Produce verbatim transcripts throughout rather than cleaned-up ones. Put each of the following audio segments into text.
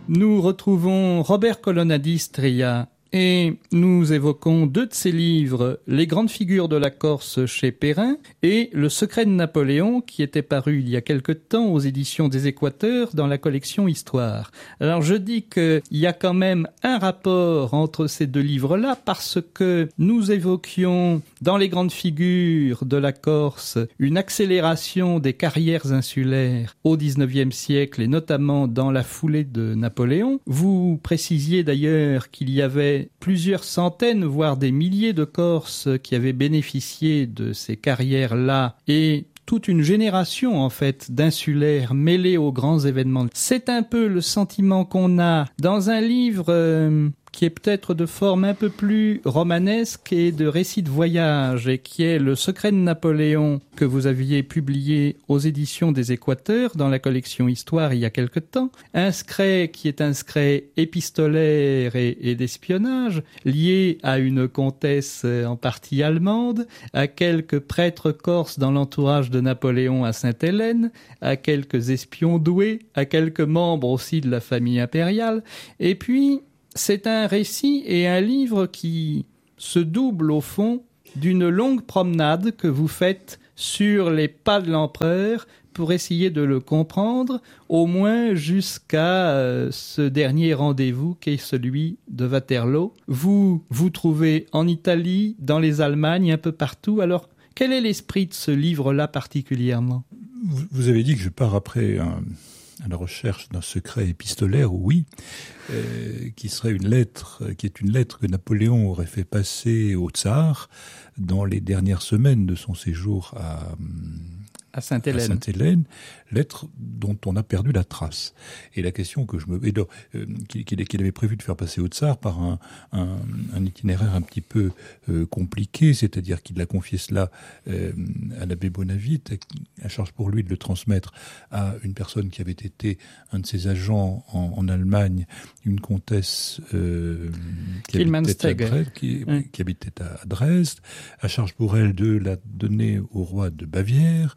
Nous retrouvons Robert Colonna d'Istria et nous évoquons deux de ses livres, Les grandes figures de la Corse chez Perrin et Le secret de Napoléon qui était paru il y a quelque temps aux éditions des Équateurs dans la collection Histoire. Alors je dis qu'il y a quand même un rapport entre ces deux livres-là parce que nous évoquions dans Les grandes figures de la Corse une accélération des carrières insulaires au dix-neuvième siècle et notamment dans la foulée de Napoléon. Vous précisiez d'ailleurs qu'il y avait plusieurs centaines, voire des milliers de Corses qui avaient bénéficié de ces carrières-là et toute une génération, en fait, d'insulaires mêlés aux grands événements. C'est un peu le sentiment qu'on a dans un livre euh, qui est peut-être de forme un peu plus romanesque et de récit de voyage, et qui est Le secret de Napoléon, que vous aviez publié aux éditions des Équateurs dans la collection Histoire il y a quelque temps. Un secret qui est un secret épistolaire et, et d'espionnage, lié à une comtesse en partie allemande, à quelques prêtres corses dans l'entourage de Napoléon à Sainte-Hélène, à quelques espions doués, à quelques membres aussi de la famille impériale, et puis c'est un récit et un livre qui se double au fond d'une longue promenade que vous faites sur les pas de l'empereur pour essayer de le comprendre, au moins jusqu'à euh, ce dernier rendez-vous qui est celui de Waterloo. Vous vous trouvez en Italie, dans les Allemagnes, un peu partout. Alors, quel est l'esprit de ce livre-là particulièrement ? vous, vous avez dit que je pars après un... à la recherche d'un secret épistolaire, oui, euh, qui serait une lettre, qui est une lettre que Napoléon aurait fait passer au tsar dans les dernières semaines de son séjour à, à Sainte-Hélène. à Sainte-Hélène, lettre dont on a perdu la trace. Et la question que je me, et donc, euh, qu'il, qu'il avait prévu de faire passer au tsar par un, un, un itinéraire un petit peu euh, compliqué, c'est-à-dire qu'il a confié cela euh, à l'abbé Bonavite, à charge pour lui de le transmettre à une personne qui avait été un de ses agents en, en Allemagne, une comtesse euh, qui, habitait à Dresde, qui, oui. qui habitait à Dresde, à charge pour elle de la donner au roi de Bavière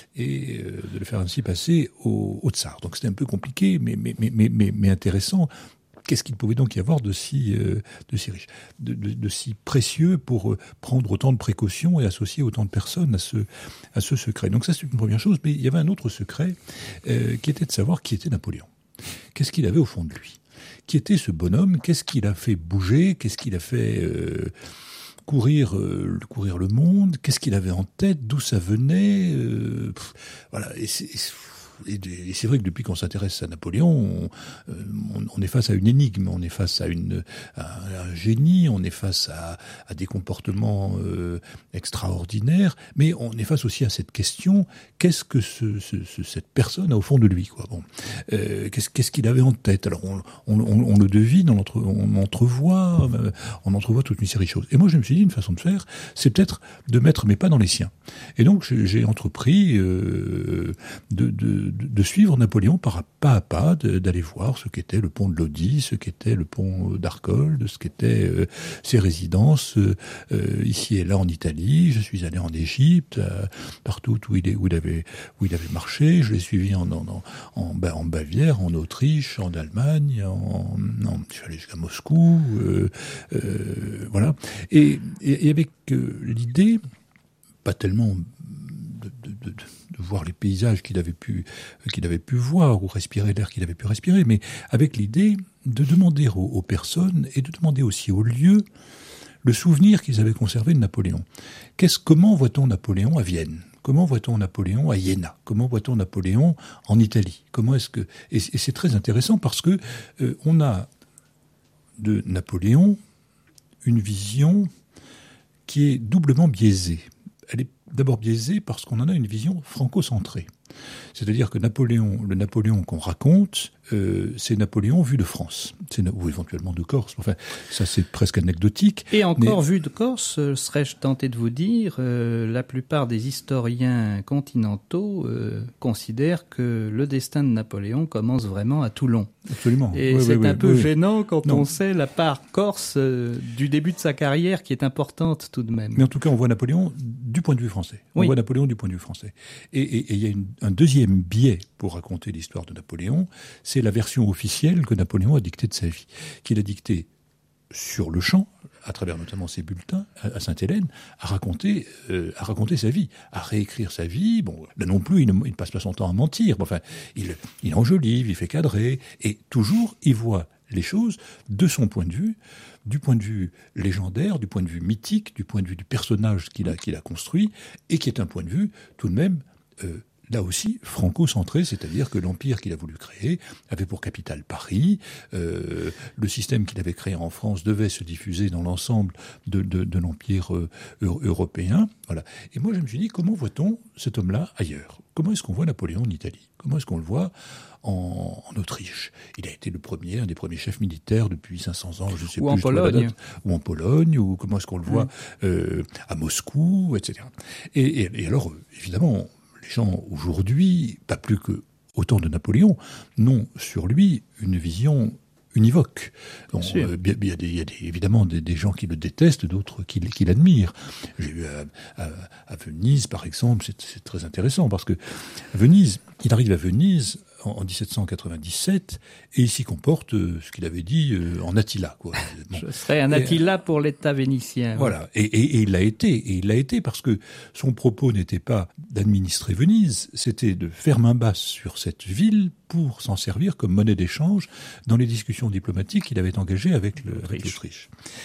et euh, de le faire ainsi passer au, au tsar. Donc c'était un peu compliqué, mais, mais, mais, mais, mais intéressant. Qu'est-ce qu'il pouvait donc y avoir de si, euh, de si riche, de, de, de si précieux pour euh, prendre autant de précautions et associer autant de personnes à ce, à ce secret. Donc ça, c'est une première chose. Mais il y avait un autre secret euh, qui était de savoir qui était Napoléon. Qu'est-ce qu'il avait au fond de lui ? Qui était ce bonhomme ? Qu'est-ce qu'il a fait bouger ? Qu'est-ce qu'il a fait euh, courir, euh, courir le monde ? Qu'est-ce qu'il avait en tête ? D'où ça venait ? euh, pff, Voilà. Et c'est... Et c'est vrai que depuis qu'on s'intéresse à Napoléon, on, on, on est face à une énigme, on est face à, une, à un génie, on est face à, à des comportements euh, extraordinaires, mais on est face aussi à cette question, qu'est-ce que ce, ce, ce, cette personne a au fond de lui, quoi. Bon, euh, qu'est-ce, qu'est-ce qu'il avait en tête ? Alors on, on, on, on le devine, on, entre, on entrevoit, euh, on entrevoit toute une série de choses. Et moi je me suis dit, une façon de faire, c'est peut-être de mettre mes pas dans les siens. Et donc j'ai, j'ai entrepris euh, de, de De, de suivre Napoléon par pas à pas, de, d'aller voir ce qu'était le pont de Lodi, ce qu'était le pont d'Arcole, ce qu'étaient euh, ses résidences euh, euh, ici et là en Italie. Je suis allé en Égypte, euh, partout où il, est, où, il avait, où il avait marché. Je l'ai suivi en, en, en, en, en Bavière, en Autriche, en Allemagne, en, en, je suis allé jusqu'à Moscou. Euh, euh, voilà. Et, et, et avec euh, l'idée, pas tellement de... de, de, de de voir les paysages qu'il avait pu qu'il avait pu voir ou respirer l'air qu'il avait pu respirer, mais avec l'idée de demander aux, aux personnes et de demander aussi aux lieux le souvenir qu'ils avaient conservé de Napoléon. Qu'est-ce, comment voit-on Napoléon à Vienne ? Comment voit-on Napoléon à Iéna ? Comment voit-on Napoléon en Italie ? Comment est-ce que et, et c'est très intéressant parce que euh, on a de Napoléon une vision qui est doublement biaisée. Elle est d'abord biaisée parce qu'on en a une vision franco-centrée. C'est-à-dire que Napoléon, le Napoléon qu'on raconte, euh, c'est Napoléon vu de France, c'est, ou éventuellement de Corse. Enfin, ça c'est presque anecdotique. Et encore mais... vu de Corse, serais-je tenté de vous dire, euh, la plupart des historiens continentaux euh, considèrent que le destin de Napoléon commence vraiment à Toulon. Absolument. Et oui, c'est oui, un oui, peu oui. gênant quand non. on sait la part corse euh, du début de sa carrière qui est importante tout de même. Mais en tout cas, on voit Napoléon du point de vue français. On oui. voit Napoléon du point de vue français. Et il y a une, un deuxième biais pour raconter l'histoire de Napoléon, c'est la version officielle que Napoléon a dictée de sa vie, qu'il a dictée sur le champ, à travers notamment ses bulletins à Sainte-Hélène, à raconter, euh, à raconter sa vie, à réécrire sa vie. Bon, là non plus, il ne, il ne passe pas son temps à mentir. Bon, enfin, il, il enjolive, il fait cadrer, et toujours, il voit les choses de son point de vue, du point de vue légendaire, du point de vue mythique, du point de vue du personnage qu'il a, qu'il a construit, et qui est un point de vue tout de même euh, là aussi franco-centré, c'est-à-dire que l'empire qu'il a voulu créer avait pour capitale Paris. Euh, le système qu'il avait créé en France devait se diffuser dans l'ensemble de, de, de l'empire euh, européen. Voilà. Et moi, je me suis dit, comment voit-on cet homme-là ailleurs ? Comment est-ce qu'on voit Napoléon en Italie ? Comment est-ce qu'on le voit en, en Autriche ? Il a été le premier, un des premiers chefs militaires depuis cinq cents ans, je ne sais ou plus. En Pologne. Date, ou en Pologne, ou comment est-ce qu'on le voit mmh. euh, à Moscou, et cetera. Et, et, et alors, évidemment, les gens aujourd'hui, pas plus que au temps de Napoléon, n'ont sur lui une vision univoque. Bon, euh, il y a, des, il y a des, évidemment des, des gens qui le détestent, d'autres qui, qui l'admirent. J'ai eu à, à, à Venise, par exemple, c'est, c'est très intéressant, parce que à Venise, il arrive à Venise en, en dix-sept cent quatre-vingt-dix-sept, et il s'y comporte euh, ce qu'il avait dit euh, en Attila, quoi. Bon. Je serais un Attila et, pour l'État vénitien. Voilà, et, et, et il l'a été, et il l'a été parce que son propos n'était pas d'administrer Venise, c'était de faire main basse sur cette ville pour s'en servir comme monnaie d'échange dans les discussions diplomatiques qu'il avait engagées avec, le, avec l'Autriche.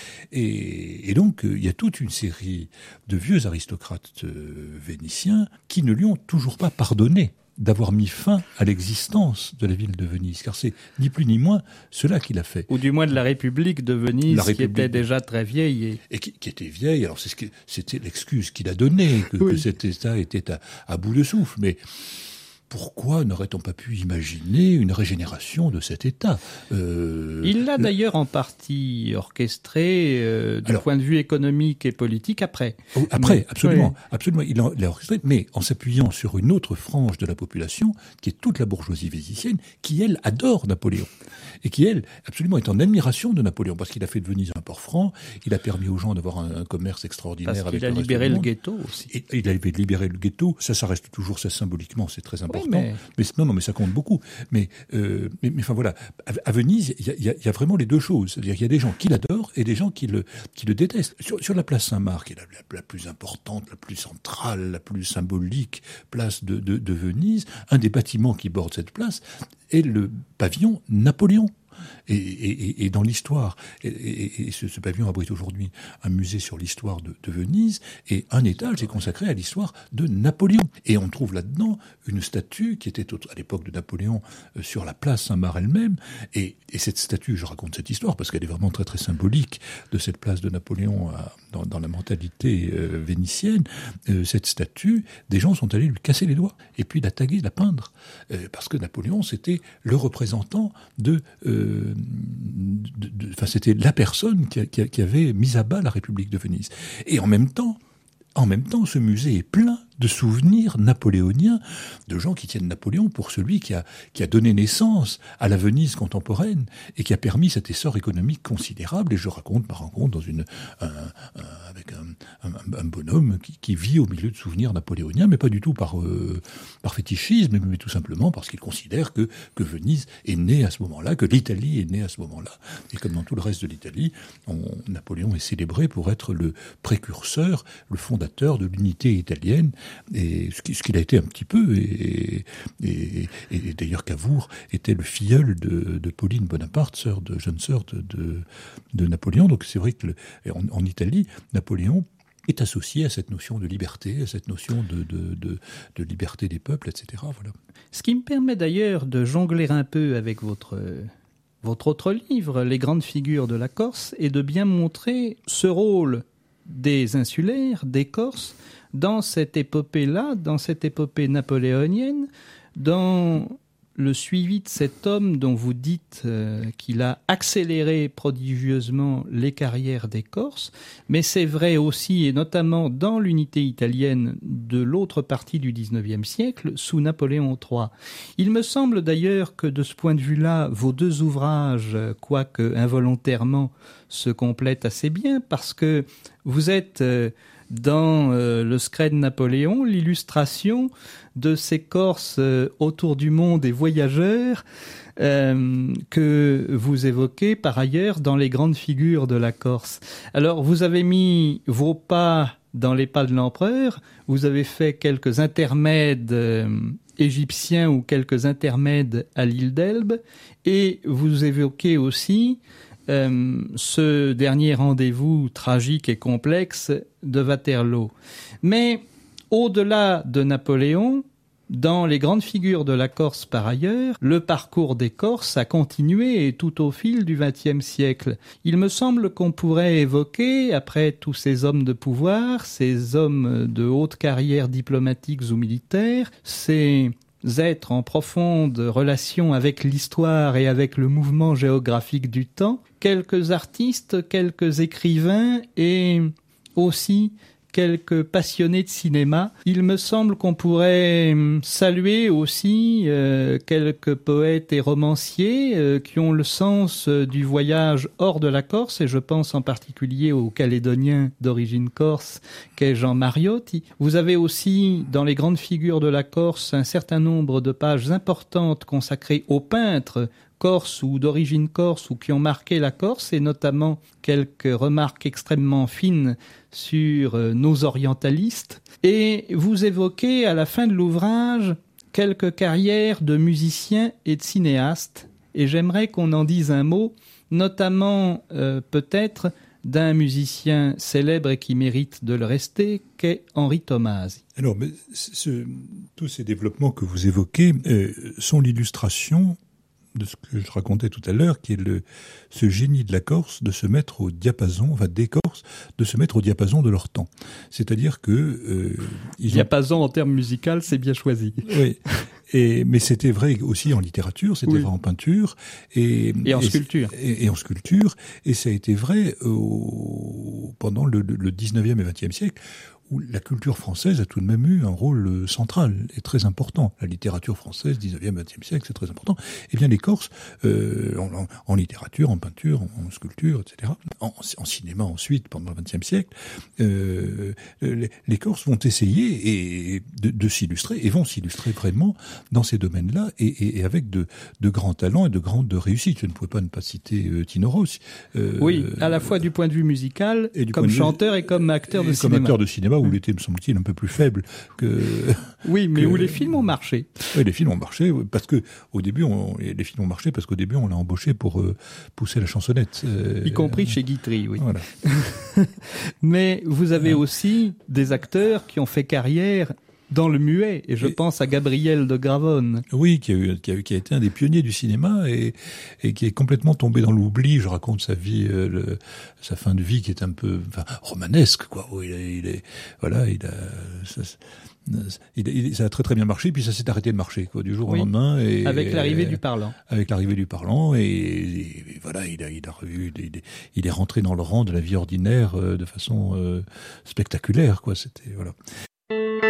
Et, et donc, il y a toute une série de vieux aristocrates euh, vénitiens qui ne lui ont toujours pas pardonné d'avoir mis fin à l'existence de la ville de Venise, car c'est ni plus ni moins cela qu'il a fait. Ou du moins de la République de Venise, République qui était déjà très vieille. Et, et qui, qui était vieille, alors c'est ce que, c'était l'excuse qu'il a donnée, que, oui. que cet État était à, à bout de souffle, mais pourquoi n'aurait-on pas pu imaginer une régénération de cet État ? euh, Il l'a le... d'ailleurs en partie orchestré euh, du Alors, point de vue économique et politique après. Après, mais, absolument, oui. absolument. Il l'a orchestré, mais en s'appuyant sur une autre frange de la population, qui est toute la bourgeoisie vénitienne, qui, elle, adore Napoléon. Et qui, elle, absolument est en admiration de Napoléon, parce qu'il a fait de Venise un port franc, il a permis aux gens d'avoir un, un commerce extraordinaire parce avec le reste du monde. Il a libéré le ghetto aussi. Et, il a libéré le ghetto, ça, ça reste toujours, ça symboliquement, c'est très important. Oui, mais... mais non, non, mais ça compte beaucoup. Mais, euh, mais, mais enfin voilà, à, à Venise, il y, y, y a vraiment les deux choses. C'est-à-dire qu'il y a des gens qui l'adorent et des gens qui le, qui le détestent. Sur, sur la place Saint-Marc, qui est la, la, la plus importante, la plus centrale, la plus symbolique place de, de, de Venise, un des bâtiments qui borde cette place est le pavillon Napoléon. Et, et, et dans l'histoire, et, et, et ce, ce pavillon abrite aujourd'hui un musée sur l'histoire de, de Venise, et un étage est consacré à l'histoire de Napoléon. Et on trouve là-dedans une statue qui était à l'époque de Napoléon euh, sur la place Saint-Marc elle-même, et, et cette statue, je raconte cette histoire parce qu'elle est vraiment très très symbolique de cette place de Napoléon à, dans, dans la mentalité euh, vénitienne. Euh, cette statue, des gens sont allés lui casser les doigts, et puis la taguer, la peindre, euh, parce que Napoléon, c'était le représentant de... Euh, De, de, enfin, c'était la personne qui, a, qui, a, qui avait mis à bas la République de Venise. Et en même temps, en même temps, ce musée est plein de souvenirs napoléoniens, de gens qui tiennent Napoléon pour celui qui a, qui a donné naissance à la Venise contemporaine et qui a permis cet essor économique considérable. Et je raconte ma rencontre dans une, un, un, avec un, un, un bonhomme qui, qui vit au milieu de souvenirs napoléoniens, mais pas du tout par, euh, par fétichisme, mais, mais tout simplement parce qu'il considère que, que Venise est née à ce moment-là, que l'Italie est née à ce moment-là. Et comme dans tout le reste de l'Italie, on, Napoléon est célébré pour être le précurseur, le fondateur de l'unité italienne, et ce qu'il a été un petit peu, et, et, et d'ailleurs Cavour était le filleul de, de Pauline Bonaparte, sœur de, jeune sœur de, de, de Napoléon. Donc c'est vrai que le, en, en Italie, Napoléon est associé à cette notion de liberté, à cette notion de, de, de, de liberté des peuples, et cetera. Voilà. Ce qui me permet d'ailleurs de jongler un peu avec votre... votre autre livre, Les grandes figures de la Corse, et de bien montrer ce rôle des insulaires, des Corses, dans cette épopée-là, dans cette épopée napoléonienne, dans le suivi de cet homme dont vous dites euh, qu'il a accéléré prodigieusement les carrières des Corses, mais c'est vrai aussi, et notamment dans l'unité italienne de l'autre partie du dix-neuvième siècle, sous Napoléon trois. Il me semble d'ailleurs que de ce point de vue-là, vos deux ouvrages, quoique involontairement, se complètent assez bien, parce que vous êtes... Euh, dans euh, le secret de Napoléon, l'illustration de ces Corses euh, autour du monde et voyageurs euh, que vous évoquez par ailleurs dans les grandes figures de la Corse. Alors, vous avez mis vos pas dans les pas de l'empereur, vous avez fait quelques intermèdes euh, égyptiens ou quelques intermèdes à l'île d'Elbe, et vous évoquez aussi euh, ce dernier rendez-vous tragique et complexe de Waterloo. Mais au-delà de Napoléon, dans les grandes figures de la Corse par ailleurs, le parcours des Corses a continué tout au fil du vingtième siècle. Il me semble qu'on pourrait évoquer, après tous ces hommes de pouvoir, ces hommes de haute carrière diplomatiques ou militaires, ces êtres en profonde relation avec l'histoire et avec le mouvement géographique du temps, quelques artistes, quelques écrivains et aussi quelques passionnés de cinéma. Il me semble qu'on pourrait saluer aussi euh, quelques poètes et romanciers euh, qui ont le sens euh, du voyage hors de la Corse, et je pense en particulier au Calédonien d'origine corse qu'est Jean Mariotti. Vous avez aussi, dans les grandes figures de la Corse, un certain nombre de pages importantes consacrées aux peintres corse ou d'origine corse ou qui ont marqué la Corse, et notamment quelques remarques extrêmement fines sur nos orientalistes. Et vous évoquez à la fin de l'ouvrage quelques carrières de musiciens et de cinéastes, et j'aimerais qu'on en dise un mot, notamment euh, peut-être d'un musicien célèbre et qui mérite de le rester, qu'est Henri Tomasi. Alors, mais ce, tous ces développements que vous évoquez euh, sont l'illustration de ce que je racontais tout à l'heure, qui est le, ce génie de la Corse de se mettre au diapason, enfin des Corses, de se mettre au diapason de leur temps. C'est-à-dire que... Euh, ils diapason ont... en termes musicaux, c'est bien choisi. Oui, et, mais c'était vrai aussi en littérature, c'était oui. vrai en peinture. Et, et en et, sculpture. Et, et en sculpture, et ça a été vrai au, pendant le, le dix-neuvième et vingtième siècle, où la culture française a tout de même eu un rôle central et très important. La littérature française, dix-neuvième, vingtième siècle, c'est très important. Eh bien, les Corses, euh, en, en, en littérature, en peinture, en, en sculpture, et cetera, en, en cinéma ensuite, pendant le vingtième siècle, euh, les, les Corses vont essayer et de, de s'illustrer, et vont s'illustrer vraiment dans ces domaines-là, et, et, et avec de, de grands talents et de grandes réussites. Je ne pouvais pas ne pas citer euh, Tino Rossi. Euh, oui, à la fois du point de vue musical, et comme chanteur vue, et comme acteur de et cinéma. Comme acteur de cinéma, où il était, me semble-t-il, un peu plus faible que... Oui, mais que... où les films ont marché. Oui, les films ont marché, parce que au début, on... les films ont marché parce qu'au début, on l'a embauché pour euh, pousser la chansonnette. Euh... Y compris chez Guitry, oui. Voilà. Mais vous avez ouais. aussi des acteurs qui ont fait carrière dans le muet, et je et, pense à Gabriel de Gravone. Oui, qui a, eu, qui, a, qui a été un des pionniers du cinéma et, et qui est complètement tombé dans l'oubli. Je raconte sa vie, euh, le, sa fin de vie qui est un peu, enfin, romanesque, quoi. Où il, est, il est, voilà, il a, ça, il, il, ça a très très bien marché, puis ça s'est arrêté de marcher, quoi, du jour oui, au lendemain. Et, avec l'arrivée et, du parlant. Avec l'arrivée du parlant, et, et, et voilà, il a, il a revu, il, il est rentré dans le rang de la vie ordinaire euh, de façon euh, spectaculaire, quoi. C'était voilà.